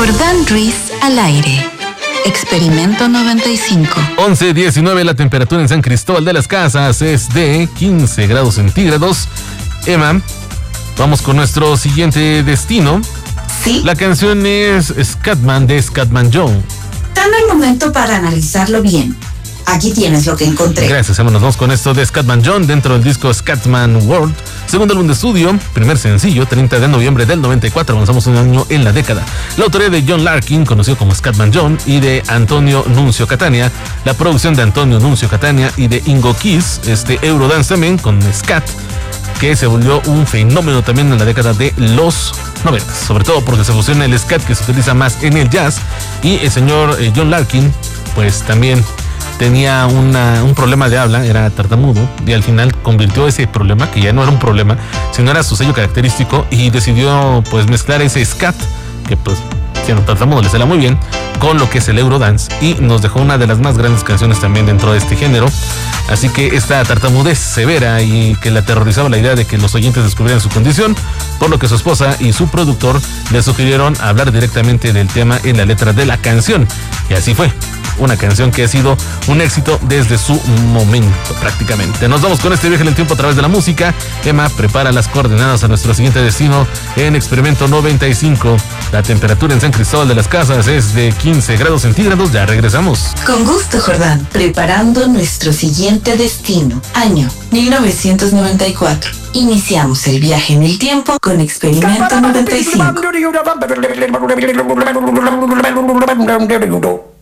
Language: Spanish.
Jordán Ruiz al aire. Experimento 95. 11:19, la temperatura en San Cristóbal de las Casas es de 15 grados centígrados. Emma, vamos con nuestro siguiente destino. Sí. La canción es Scatman de Scatman John. Dame un momento para analizarlo bien. Aquí tienes lo que encontré. Gracias, Emma. Nos vamos con esto de Scatman John dentro del disco Scatman World. Segundo álbum de estudio, primer sencillo, 30 de noviembre del 94. Avanzamos un año en la década. La autoría de John Larkin, conocido como Scatman John, y de Antonio Nuncio Catania. La producción de Antonio Nuncio Catania y de Ingo Kiss, Eurodance también con Scat, que se volvió un fenómeno también en la década de los 90, sobre todo porque se fusiona el Scat, que se utiliza más en el jazz, y el señor John Larkin, pues también tenía un problema de habla, era tartamudo, y al final convirtió ese problema, que ya no era un problema, sino era su sello característico, y decidió pues mezclar ese Scat, que pues siendo tartamudo le sale muy bien, con lo que es el Eurodance, y nos dejó una de las más grandes canciones también dentro de este género. Así que esta tartamudez severa y que le aterrorizaba la idea de que los oyentes descubrieran su condición, por lo que su esposa y su productor le sugirieron hablar directamente del tema en la letra de la canción, y así fue. Una canción que ha sido un éxito desde su momento prácticamente. Nos vamos con este viaje en el tiempo a través de la música. Emma, prepara las coordenadas a nuestro siguiente destino en Experimento 95. La temperatura en San Cristóbal de las Casas es de 15 grados centígrados. Ya regresamos. Con gusto, Jordán. Preparando nuestro siguiente destino. Año 1994. Iniciamos el viaje en el tiempo con Experimento 95.